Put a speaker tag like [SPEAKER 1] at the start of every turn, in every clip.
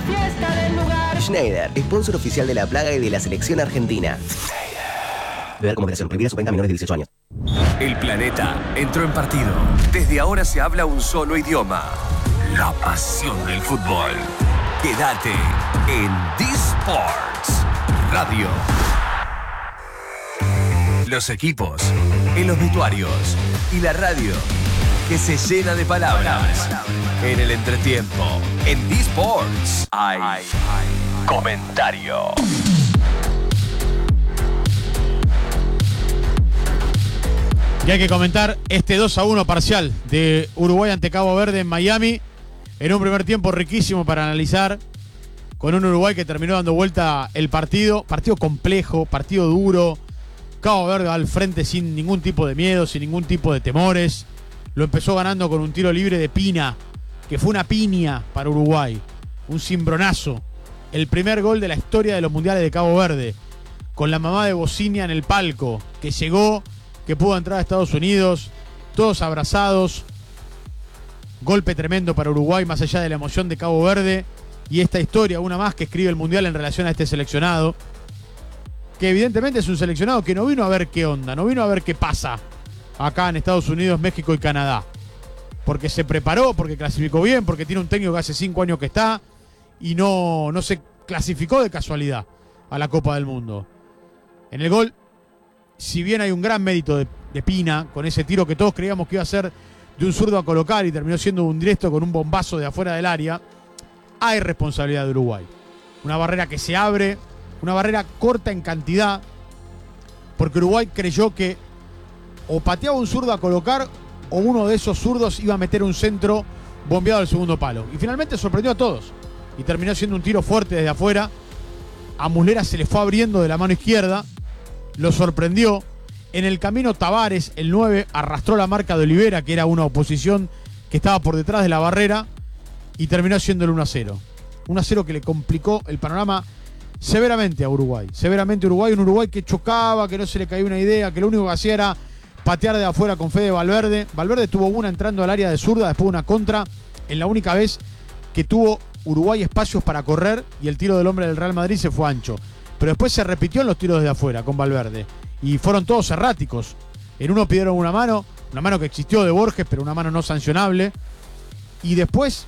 [SPEAKER 1] fiesta del lugar.
[SPEAKER 2] Schneider, sponsor oficial de La Plaga y de la selección argentina. Beber con moderación, prohibida su venta a menores de 18 años.
[SPEAKER 3] El planeta entró en partido. Desde ahora se habla un solo idioma. La pasión del fútbol. Quédate en D-Sports Radio. Los equipos, en los vestuarios y la radio que se llena de palabras. En el entretiempo, en D-Sports hay comentario.
[SPEAKER 4] Y hay que comentar este 2-1 parcial de Uruguay ante Cabo Verde en Miami. En un primer tiempo riquísimo para analizar. Con un Uruguay que terminó dando vuelta el partido. Partido complejo, partido duro. Cabo Verde al frente sin ningún tipo de miedo, sin ningún tipo de temores. Lo empezó ganando con un tiro libre de Pina, que fue una piña para Uruguay. Un cimbronazo. El primer gol de la historia de los mundiales de Cabo Verde. Con la mamá de Bocinia en el palco, que llegó, que pudo entrar a Estados Unidos, todos abrazados. Golpe tremendo para Uruguay, más allá de la emoción de Cabo Verde. Y esta historia, una más que escribe el Mundial en relación a este seleccionado, que evidentemente es un seleccionado que no vino a ver qué onda, no vino a ver qué pasa acá en Estados Unidos, México y Canadá. Porque se preparó, porque clasificó bien, porque tiene un técnico que hace 5 años que está y no se clasificó de casualidad a la Copa del Mundo. En el gol, si bien hay un gran mérito de Pina, con ese tiro que todos creíamos que iba a ser de un zurdo a colocar y terminó siendo un directo con un bombazo de afuera del área, hay responsabilidad de Uruguay. Una barrera que se abre, una barrera corta en cantidad, porque Uruguay creyó que o pateaba un zurdo a colocar o uno de esos zurdos iba a meter un centro bombeado al segundo palo. Y finalmente sorprendió a todos y terminó siendo un tiro fuerte desde afuera. A Muslera se le fue abriendo de la mano izquierda, lo sorprendió. En el camino Tavares, el 9, arrastró la marca de Olivera, que era una oposición que estaba por detrás de la barrera, y terminó siendo el 1-0. 1-0 que le complicó el panorama severamente a Uruguay. Severamente a Uruguay, un Uruguay que chocaba, que no se le caía una idea, que lo único que hacía era patear de afuera con Fede Valverde. Valverde tuvo una entrando al área de zurda, después una contra, en la única vez que tuvo Uruguay espacios para correr, y el tiro del hombre del Real Madrid se fue ancho. Pero después se repitió en los tiros desde afuera con Valverde. Y fueron todos erráticos. En uno pidieron una mano que existió de Borges, pero una mano no sancionable. Y después,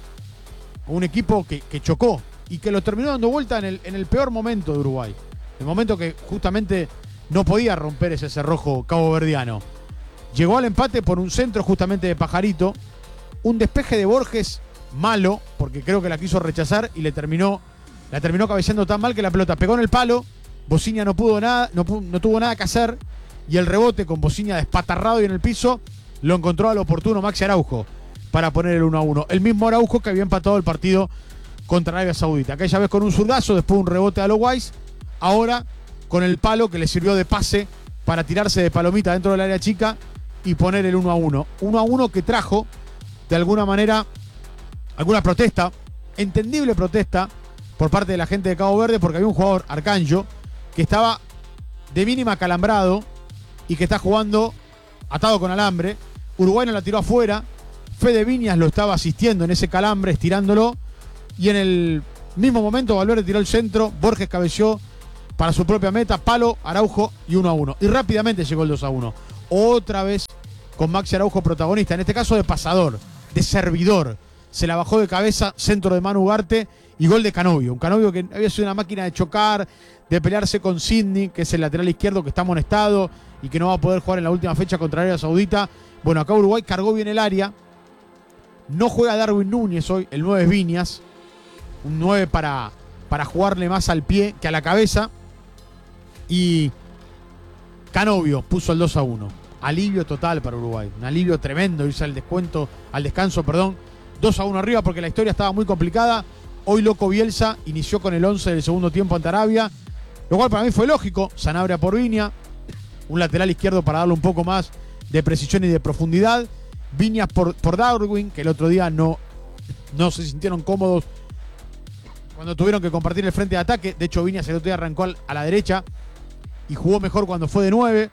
[SPEAKER 4] un equipo que chocó y que lo terminó dando vuelta en el peor momento de Uruguay. El momento que justamente no podía romper ese cerrojo caboverdiano. Llegó al empate por un centro justamente de Pajarito. Un despeje de Borges malo, porque creo que la quiso rechazar y la terminó cabeceando tan mal que la pelota pegó en el palo. Bocinia no tuvo nada que hacer, y el rebote con Bocinia despatarrado y en el piso lo encontró al oportuno Maxi Araujo para poner el 1-1. El mismo Araujo que había empatado el partido contra Arabia Saudita. Aquella vez con un zurdazo, después un rebote a lo Weiss, ahora con el palo que le sirvió de pase para tirarse de palomita dentro del área chica y poner el 1-1. 1-1 que trajo, de alguna manera, alguna protesta, entendible protesta, por parte de la gente de Cabo Verde, porque había un jugador, Arcanjo, que estaba de mínima calambrado y que está jugando atado con alambre. Uruguay no la tiró afuera. Fede Viñas lo estaba asistiendo en ese calambre, estirándolo. Y en el mismo momento Valverde tiró el centro. Borges cabeció para su propia meta. Palo, Araujo y 1-1. Y rápidamente llegó el 2-1. Otra vez con Maxi Araujo protagonista. En este caso de pasador, de servidor. Se la bajó de cabeza, centro de Manu Ugarte y gol de Canovio. Un Canovio que había sido una máquina de chocar, de pelearse con Sidney, que es el lateral izquierdo que está amonestado y que no va a poder jugar en la última fecha contra Arabia Saudita. Bueno, acá Uruguay cargó bien el área. No juega Darwin Núñez hoy, el 9 es Viñas. Un 9 para jugarle más al pie que a la cabeza. Y Canovio puso el 2-1. Alivio total para Uruguay. Un alivio tremendo irse al descanso. 2-1 arriba porque la historia estaba muy complicada. Hoy Loco Bielsa inició con el 11 del segundo tiempo ante Arabia, lo cual para mí fue lógico. Sanabria por Viña, un lateral izquierdo para darle un poco más de precisión y de profundidad. Viñas por Darwin, que el otro día no se sintieron cómodos cuando tuvieron que compartir el frente de ataque. De hecho, Viñas el otro día arrancó a la derecha y jugó mejor cuando fue de 9,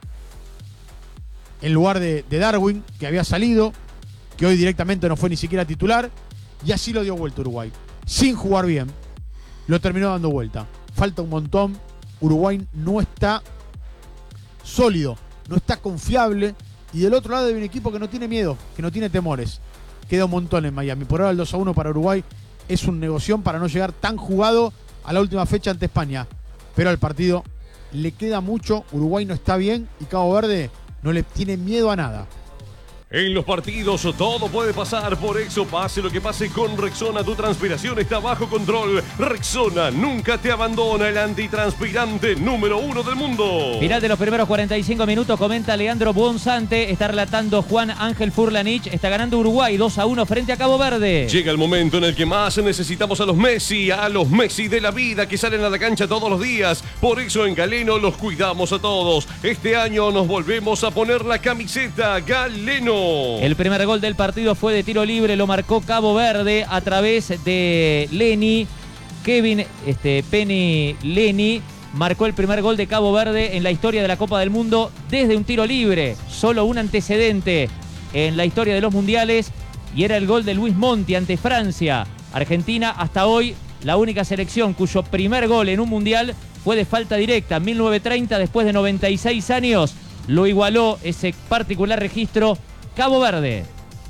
[SPEAKER 4] en lugar de Darwin, que había salido, que hoy directamente no fue ni siquiera titular. Y así lo dio vuelta Uruguay, sin jugar bien, lo terminó dando vuelta. Falta un montón. Uruguay no está sólido, no está confiable. Y del otro lado hay un equipo que no tiene miedo, que no tiene temores. Queda un montón en Miami. Por ahora el 2-1 para Uruguay es un negocio para no llegar tan jugado a la última fecha ante España. Pero al partido le queda mucho. Uruguay no está bien y Cabo Verde no le tiene miedo a nada.
[SPEAKER 1] En los partidos todo puede pasar, por eso pase lo que pase con Rexona, tu transpiración está bajo control. Rexona nunca te abandona, el antitranspirante número 1 del mundo.
[SPEAKER 5] Final de los primeros 45 minutos, comenta Leandro Buonsante, está relatando Juan Ángel Furlanich, está ganando Uruguay 2-1 frente a Cabo Verde.
[SPEAKER 1] Llega el momento en el que más necesitamos a los Messi de la vida que salen a la cancha todos los días. Por eso en Galeno los cuidamos a todos. Este año nos volvemos a poner la camiseta Galeno.
[SPEAKER 5] El primer gol del partido fue de tiro libre, lo marcó Cabo Verde a través de Leni. Kevin Penny Leni marcó el primer gol de Cabo Verde en la historia de la Copa del Mundo desde un tiro libre. Solo un antecedente en la historia de los mundiales y era el gol de Luis Monti ante Francia. Argentina hasta hoy la única selección cuyo primer gol en un mundial fue de falta directa. En 1930, después de 96 años, lo igualó ese particular registro Cabo Verde.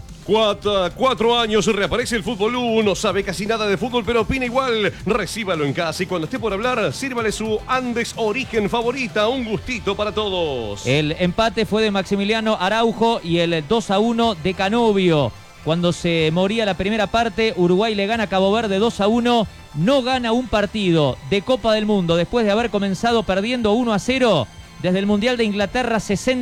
[SPEAKER 1] 4 años, reaparece el Fútbol 1, no sabe casi nada de fútbol, pero opina igual. Recíbalo en casa y cuando esté por hablar, sírvale su Andes Origen favorita, un gustito para todos.
[SPEAKER 5] El empate fue de Maximiliano Araujo y el 2-1 de Canovio. Cuando se moría la primera parte, Uruguay le gana a Cabo Verde 2-1. No gana un partido de Copa del Mundo después de haber comenzado perdiendo 1-0. Desde el Mundial de Inglaterra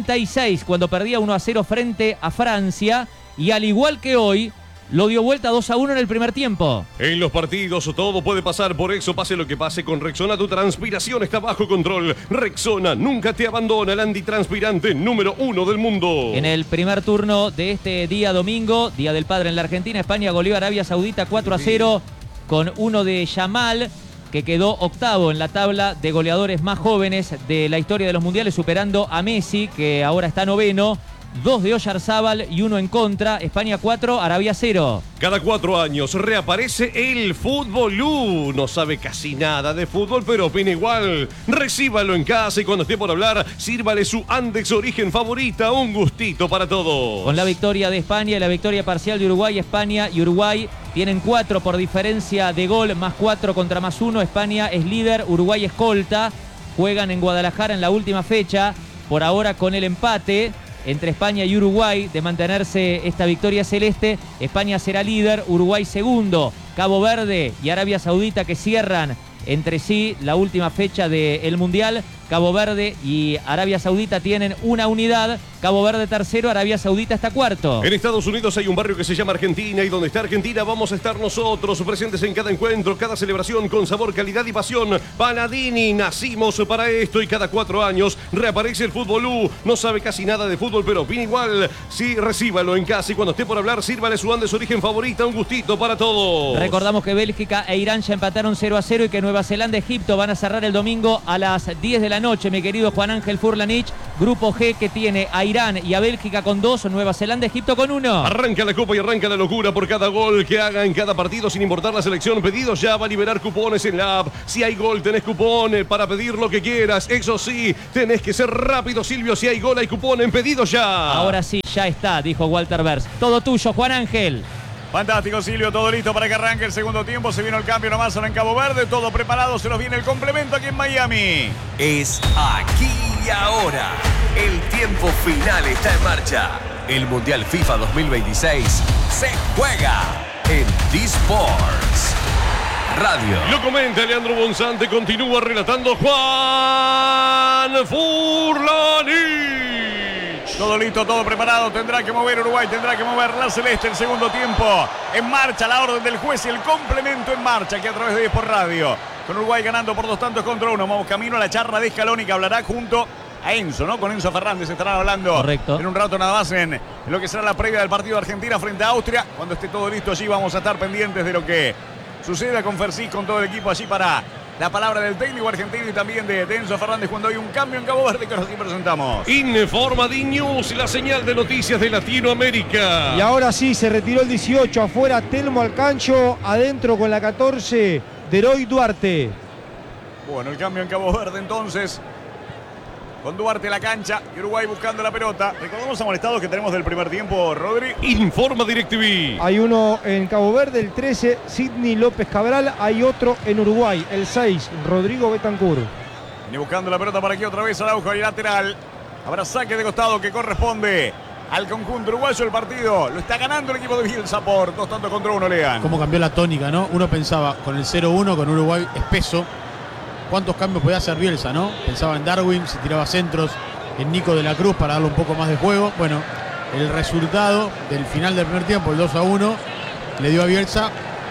[SPEAKER 5] 66, cuando perdía 1-0 frente a Francia, y al igual que hoy, lo dio vuelta 2-1 en el primer tiempo.
[SPEAKER 1] En los partidos todo puede pasar, por eso pase lo que pase con Rexona, tu transpiración está bajo control. Rexona nunca te abandona, el antitranspirante número 1 del mundo.
[SPEAKER 5] En el primer turno de este día domingo, Día del Padre en la Argentina, España goleó a Arabia Saudita 4-0 con uno de Yamal, que quedó octavo en la tabla de goleadores más jóvenes de la historia de los mundiales, superando a Messi, que ahora está noveno. 2 de Oyarzábal y 1 en contra. España 4, Arabia 0.
[SPEAKER 1] Cada 4 años reaparece el Fútbol. No sabe casi nada de fútbol, pero opina igual. Recíbalo en casa y cuando esté por hablar, sírvale su Andes Origen favorita, un gustito para todos.
[SPEAKER 5] Con la victoria de España y la victoria parcial de Uruguay, España y Uruguay tienen 4 por diferencia de gol, más 4 contra más 1. España es líder, Uruguay escolta. Juegan en Guadalajara en la última fecha. Por ahora con el empate entre España y Uruguay de mantenerse esta victoria celeste, España será líder, Uruguay segundo. Cabo Verde y Arabia Saudita que cierran entre sí la última fecha del Mundial. Cabo Verde y Arabia Saudita tienen una unidad. Cabo Verde tercero, Arabia Saudita está cuarto.
[SPEAKER 1] En Estados Unidos hay un barrio que se llama Argentina y donde está Argentina vamos a estar nosotros, presentes en cada encuentro, cada celebración con sabor, calidad y pasión. Panadini, nacimos para esto y cada 4 años reaparece el Fútbol. No sabe casi nada de fútbol, pero opina igual. Sí, recíbalo en casa y cuando esté por hablar, sírvale su Andes Origen favorita, un gustito para todos.
[SPEAKER 5] Recordamos que Bélgica e Irán ya empataron 0-0 y que Nueva Zelanda y Egipto van a cerrar el domingo a las 10 de la noche, mi querido Juan Ángel Furlanich. Grupo G que tiene a Irán y a Bélgica con 2, Nueva Zelanda, Egipto con 1.
[SPEAKER 1] Arranca la copa y arranca la locura por cada gol que haga en cada partido sin importar la selección. Pedidos ya, va a liberar cupones en la app. Si hay gol tenés cupones para pedir lo que quieras. Eso sí, tenés que ser rápido, Silvio. Si hay gol hay cupón en Pedidos Ya.
[SPEAKER 5] Ahora sí, ya está, dijo Walter Bers. Todo tuyo, Juan Ángel.
[SPEAKER 6] Fantástico, Silvio, todo listo para que arranque el segundo tiempo. Se vino el cambio nomás ahora en Cabo Verde, todo preparado, se nos viene el complemento aquí en Miami.
[SPEAKER 3] Es aquí y ahora. El tiempo final está en marcha. El Mundial FIFA 2026 se juega en D-Sports Radio.
[SPEAKER 1] Lo comenta Leandro Buonsante, continúa relatando Juan Furlanich.
[SPEAKER 6] Todo listo, todo preparado, tendrá que mover Uruguay, tendrá que mover la celeste el segundo tiempo. En marcha la orden del juez y el complemento en marcha aquí a través de D-Sports Radio. Con Uruguay ganando por 2-1. Vamos camino a la charla de Scaloni que hablará junto a Enzo, ¿no? Con Enzo Fernández estarán hablando.
[SPEAKER 5] Correcto.
[SPEAKER 6] En un rato nada más en lo que será la previa del partido de Argentina frente a Austria. Cuando esté todo listo allí vamos a estar pendientes de lo que suceda con Fersis, con todo el equipo allí para la palabra del técnico argentino y también de Enzo Fernández cuando hay un cambio en Cabo Verde que ahora sí presentamos.
[SPEAKER 1] Informa D-News, la señal de noticias de Latinoamérica.
[SPEAKER 7] Y ahora sí, se retiró el 18, afuera Telmo Alcancho, adentro con la 14, Deroy Duarte.
[SPEAKER 6] Bueno, el cambio en Cabo Verde entonces. Con Duarte en la cancha y Uruguay buscando la pelota. Recordamos los amonestados que tenemos del primer tiempo, Rodri.
[SPEAKER 1] Informa DirecTV.
[SPEAKER 7] Hay uno en Cabo Verde, el 13, Sidney López Cabral. Hay otro en Uruguay, el 6, Rodrigo Betancur.
[SPEAKER 6] Viene buscando la pelota para aquí otra vez Araujo y lateral. Habrá saque de costado que corresponde al conjunto uruguayo. El partido lo está ganando el equipo de Bielsa por 2-1, Lean.
[SPEAKER 4] Cómo cambió la tónica, ¿no? Uno pensaba con el 0-1, con Uruguay espeso, cuántos cambios podía hacer Bielsa, ¿no? Pensaba en Darwin, se tiraba centros, en Nico de la Cruz para darle un poco más de juego. Bueno, el resultado del final del primer tiempo, el 2-1, le dio a Bielsa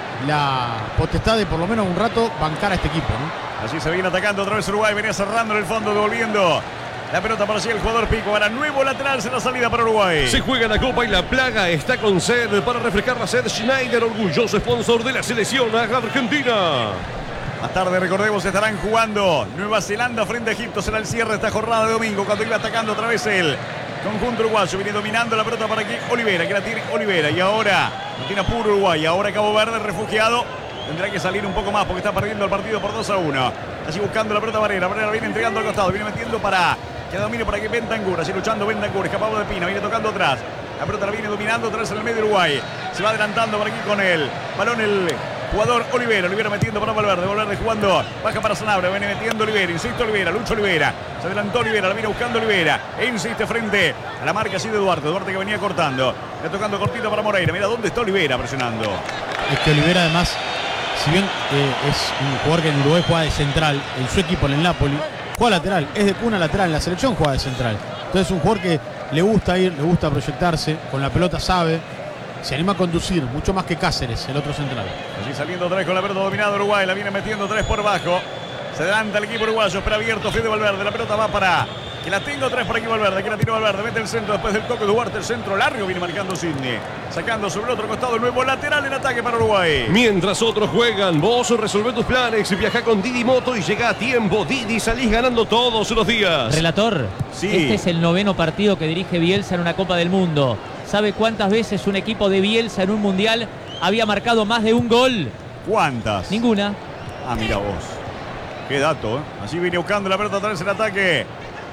[SPEAKER 4] la potestad de por lo menos un rato bancar a este equipo, ¿no?
[SPEAKER 6] Así se viene atacando otra vez Uruguay, venía cerrando en el fondo, devolviendo la pelota para allí el jugador Pico. Ahora nuevo lateral, se la salida para Uruguay.
[SPEAKER 1] Se juega la Copa y la Plaga está con sed para refrescar la sed. Schneider, orgulloso sponsor de la selección argentina.
[SPEAKER 6] Más tarde, recordemos, estarán jugando Nueva Zelanda frente a Egipto. Será el cierre de esta jornada de domingo, cuando iba atacando otra vez el conjunto uruguayo. Viene dominando la pelota para aquí Olivera, que la tiene Olivera. Y ahora no tiene apuro Uruguay. Ahora Cabo Verde, refugiado. Tendrá que salir un poco más porque está perdiendo el partido por 2-1. Así buscando la pelota Varela. Varela viene entregando al costado. Viene metiendo para que domine por aquí Bentancur. Así luchando Bentancur. Escapado de Pina. Viene tocando atrás. La pelota la viene dominando atrás en el medio de Uruguay. Se va adelantando por aquí con el balón el jugador Olivera. Olivera metiendo para Valverde. Valverde jugando. Baja para Sanabria. Viene metiendo Olivera. Insiste Olivera. Lucha Olivera. Se adelantó Olivera. La viene buscando Olivera. E insiste frente a la marca así de Duarte. Duarte que venía cortando. Ya tocando cortito para Moreira. Mira dónde está Olivera presionando.
[SPEAKER 4] Es que Olivera además, si bien es un jugador que en Uruguay juega de central, en su equipo en el Napoli, juega lateral, es de cuna lateral, en la selección juega de central. Entonces es un jugador que le gusta ir, le gusta proyectarse, con la pelota sabe, se anima a conducir, mucho más que Cáceres, el otro central.
[SPEAKER 6] Allí saliendo otra vez con la pelota dominada Uruguay, la viene metiendo 3 por bajo. Se adelanta el equipo uruguayo, espera abierto Fede Valverde, la pelota va para que la tengo 3 por aquí Valverde, que la tiró Valverde, mete el centro después del toque de Duarte, el centro largo viene marcando Sidney, sacando sobre el otro costado el nuevo lateral en ataque para Uruguay.
[SPEAKER 1] Mientras otros juegan, vos resolvé tus planes, viaja con Didi Moto y llega a tiempo. Didi, salís ganando todos los días.
[SPEAKER 5] Relator,
[SPEAKER 6] Sí.
[SPEAKER 5] este es el 9º partido que dirige Bielsa en una Copa del Mundo. ¿Sabe cuántas veces un equipo de Bielsa en un Mundial había marcado más de un gol?
[SPEAKER 6] ¿Cuántas?
[SPEAKER 5] Ninguna.
[SPEAKER 6] Ah, mira vos. Qué dato, ¿eh? Así viene buscando la pelota atrás en ataque.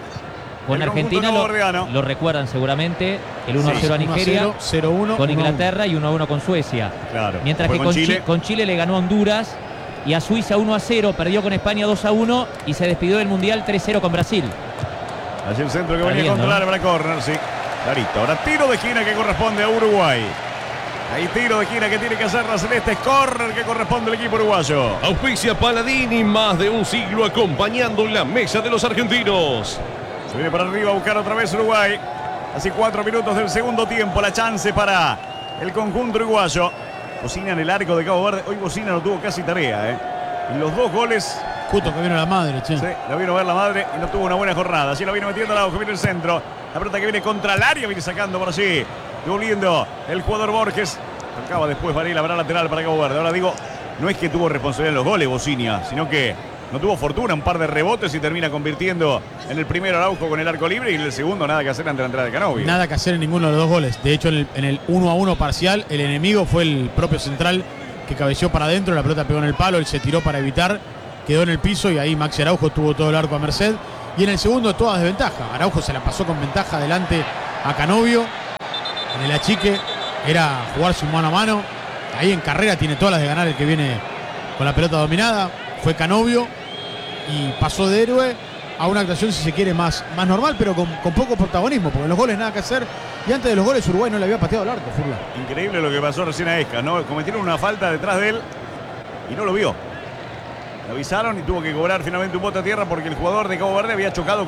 [SPEAKER 5] Con
[SPEAKER 6] El
[SPEAKER 5] Argentina
[SPEAKER 6] conjunto caboverdiano.
[SPEAKER 5] lo recuerdan seguramente. El 1-0 a Nigeria,
[SPEAKER 4] 0-1,
[SPEAKER 5] con
[SPEAKER 4] 1-1.
[SPEAKER 5] Inglaterra y 1-1 con Suecia.
[SPEAKER 6] Claro.
[SPEAKER 5] Mientras
[SPEAKER 6] Fue
[SPEAKER 5] que
[SPEAKER 6] con
[SPEAKER 5] con Chile le ganó a Honduras y a Suiza 1-0, perdió con España 2-1 y se despidió del Mundial 3-0 con Brasil.
[SPEAKER 6] Allí el centro que
[SPEAKER 5] Está
[SPEAKER 6] venía a
[SPEAKER 5] viendo,
[SPEAKER 6] controlar para córner, sí. Clarito. Ahora tiro de esquina que corresponde a Uruguay. Ahí tiro de esquina que tiene que hacer la celeste. Córner que corresponde al equipo uruguayo.
[SPEAKER 1] Auspicia Paladini, más de un siglo acompañando la mesa de los argentinos.
[SPEAKER 6] Se viene para arriba a buscar otra vez Uruguay. Así 4 minutos del segundo tiempo. La chance para el conjunto uruguayo. Bocina en el arco de Cabo Verde. Hoy Bocina no tuvo casi tarea, ¿eh? Y los 2 goles.
[SPEAKER 4] Justo que vino la madre, che.
[SPEAKER 6] Sí, la vino a ver la madre y no tuvo una buena jornada. Así la vino metiendo al auge, viene el centro. La pelota que viene contra el área, viene sacando por allí. Devolviendo el jugador Borges. Acaba después Varela, habrá lateral para Cabo Verde. Ahora digo, no es que tuvo responsabilidad en los goles Bocinia, sino que no tuvo fortuna, un par de rebotes y termina convirtiendo en el primero Araujo con el arco libre y en el segundo nada que hacer ante la entrada de Canovio.
[SPEAKER 4] Nada que hacer en ninguno de los 2 goles. De hecho, en el 1-1 parcial, el enemigo fue el propio central que cabeceó para adentro, la pelota pegó en el palo, él se tiró para evitar, quedó en el piso y ahí Maxi Araujo tuvo todo el arco a merced. Y en el segundo toda desventaja. Araujo se la pasó con ventaja adelante a Canovio. En el achique era jugarse un mano a mano. Ahí en carrera tiene todas las de ganar el que viene con la pelota dominada. Fue Canovio y pasó de héroe a una actuación, si se quiere, más normal, pero con poco protagonismo, porque en los goles nada que hacer. Y antes de los goles Uruguay no le había pateado el arco, Furla.
[SPEAKER 6] Increíble lo que pasó recién a Esca, ¿no? Cometieron una falta detrás de él y no lo vio. Le avisaron y tuvo que cobrar finalmente un bote a tierra porque el jugador de Cabo Verde había chocado